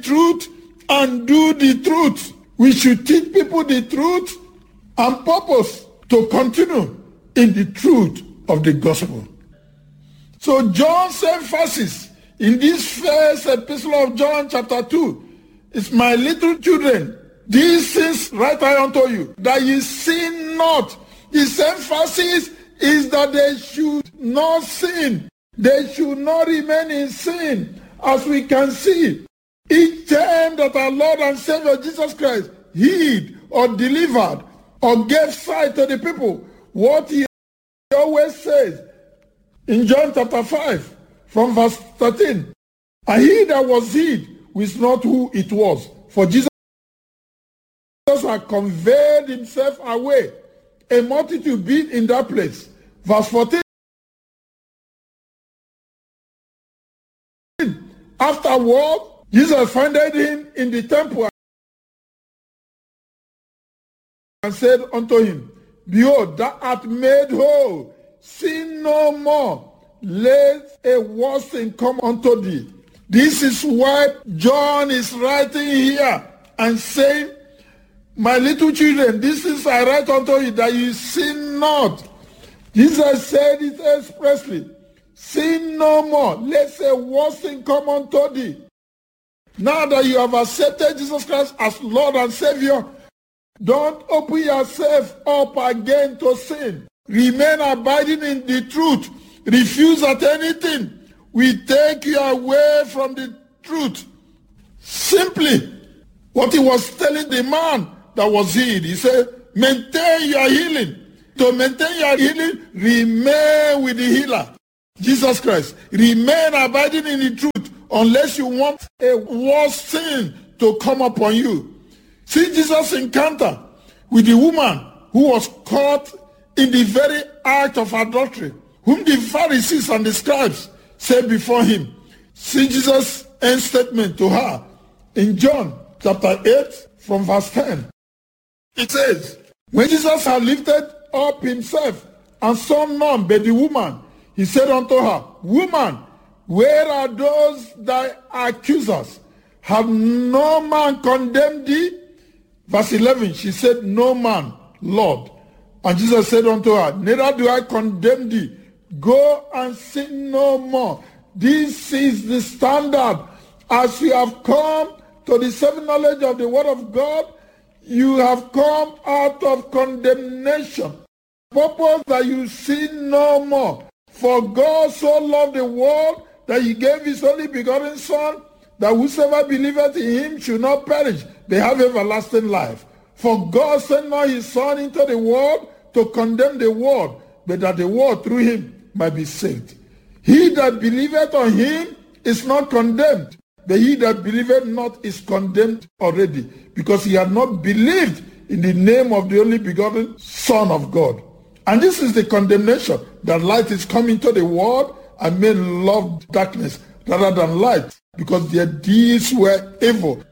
truth and do the truth. We should teach people the truth and purpose to continue in the truth of the gospel. So John's emphasis in this first epistle of John chapter 2 is, my little children, these things write I unto you, that ye sin not. His emphasis is that they should not sin. They should not remain in sin. As we can see, each time that our Lord and Savior Jesus Christ healed or delivered or gave sight to the people, what he always says in John chapter 5 from verse 13, and he that was healed was not who it was, for Jesus had conveyed himself away. A multitude being in that place. Verse 14. Afterward, Jesus found him in the temple and said unto him, behold, thou art made whole. Sin no more, lest a worse thing come unto thee. This is why John is writing here and saying, my little children, this is I write unto you, that you sin not. Jesus said it expressly. Sin no more, lest a worse thing come unto thee. Now that you have accepted Jesus Christ as Lord and Savior, don't open yourself up again to sin. Remain abiding in the truth. Refuse at anything will take you away from the truth. Simply, what he was telling the man that was healed, he said, maintain your healing. To maintain your healing, remain with the healer, Jesus Christ. Remain abiding in the truth unless you want a worse sin to come upon you. See Jesus' encounter with the woman who was caught in the very act of adultery, whom the Pharisees and the scribes said before him. See Jesus' end statement to her in John chapter 8 from verse 10. It says, when Jesus had lifted up himself and saw none but the woman, he said unto her, woman, where are those thy accusers? Have no man condemned thee? Verse 11, she said, no man, Lord. And Jesus said unto her, neither do I condemn thee. Go and sin no more. This is the standard. As you have come to the saving knowledge of the word of God, you have come out of condemnation. Purpose that you sin no more. For God so loved the world that he gave his only begotten Son, that whosoever believeth in him should not perish, they have everlasting life. For God sent not his Son into the world to condemn the world, but that the world through him might be saved. He that believeth on him is not condemned, but he that believeth not is condemned already, because he had not believed in the name of the only begotten Son of God. And this is the condemnation, that light is come into the world, and men loved darkness rather than light, because their deeds were evil.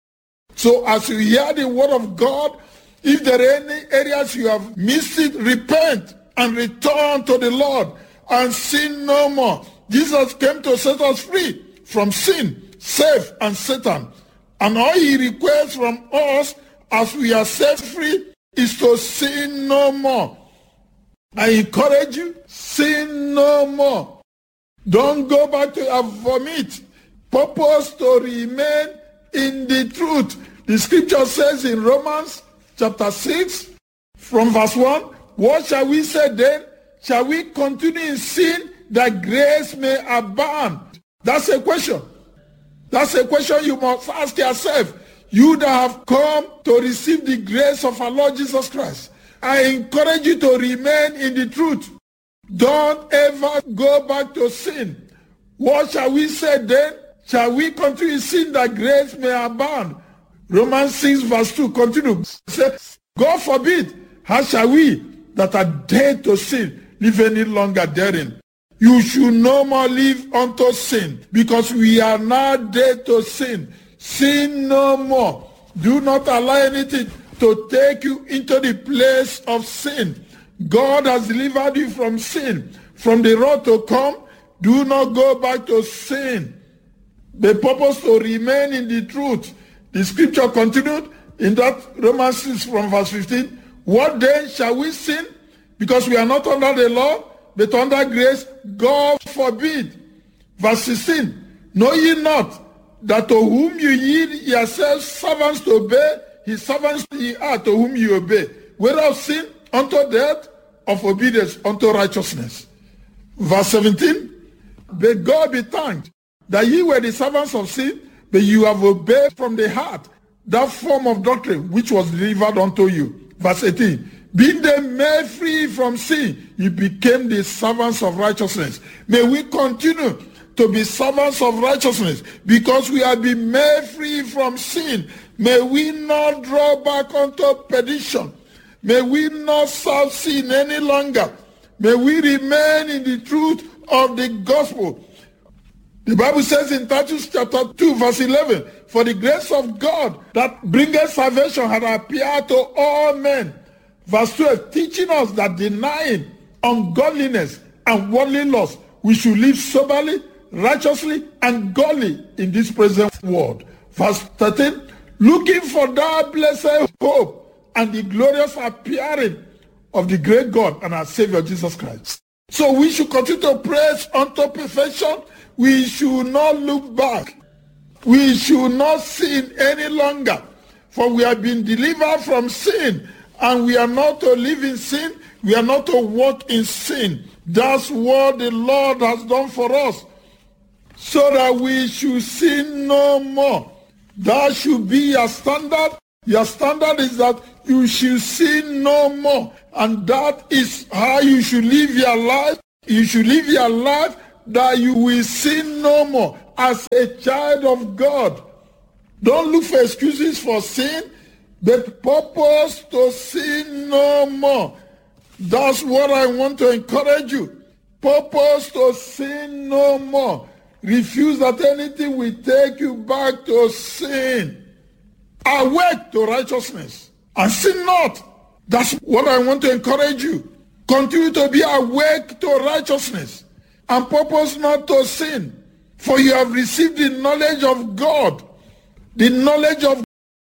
So as you hear the word of God, if there are any areas you have missed it, repent and return to the Lord and sin no more. Jesus came to set us free from sin, self, and Satan. And all he requires from us as we are set free is to sin no more. I encourage you, sin no more. Don't go back to your vomit. Purpose to remain in the truth. The scripture says in Romans chapter 6 from verse 1, what shall we say then? Shall we continue in sin that grace may abound? That's a question. That's a question you must ask yourself. You that have come to receive the grace of our Lord Jesus Christ, I encourage you to remain in the truth. Don't ever go back to sin. What shall we say then? Shall we continue in sin that grace may abound? Romans 6 verse 2 continues. God forbid, how shall we that are dead to sin live any longer therein? You should no more live unto sin, because we are now dead to sin. Sin no more. Do not allow anything to take you into the place of sin. God has delivered you from sin, from the road to come. Do not go back to sin. the purpose to remain in the truth. The scripture continued in that Romans 6 from verse 15. What then shall we sin? Because we are not under the law, but under grace. God forbid. Verse 16. Know ye not that to whom you yield yourselves servants to obey, his servants ye are to whom you obey, whether of sin unto death, of obedience unto righteousness. Verse 17. But God be thanked that ye were the servants of sin, but you have obeyed from the heart that form of doctrine which was delivered unto you. Verse 18. Being then made free from sin, you became the servants of righteousness. May we continue to be servants of righteousness because we have been made free from sin. May we not draw back unto perdition. May we not serve sin any longer. May we remain in the truth of the gospel. The Bible says in Titus chapter 2 verse 11, for the grace of God that bringeth salvation had appeared to all men. Verse 12, teaching us that denying ungodliness and worldly lust, we should live soberly, righteously, and godly in this present world. Verse 13, looking for that blessed hope and the glorious appearing of the great God and our Savior Jesus Christ. So we should continue to praise unto perfection. We should not look back. We should not sin any longer. For we have been delivered from sin. And we are not to live in sin. We are not to walk in sin. That's what the Lord has done for us. So that we should sin no more. That should be your standard. Your standard is that you should sin no more. And that is how you should live your life. You should live your life that you will sin no more as a child of God. Don't look for excuses for sin, but purpose to sin no more. That's what I want to encourage you. Purpose to sin no more. Refuse that anything will take you back to sin. Awake to righteousness and sin not. That's what I want to encourage you. Continue to be awake to righteousness and purpose not to sin. For you have received the knowledge of God. The knowledge of